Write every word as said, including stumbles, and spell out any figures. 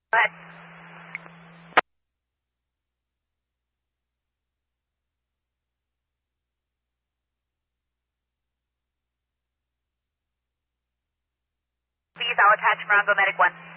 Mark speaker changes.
Speaker 1: Go ahead. Please, I'll attach Bravo Medic one.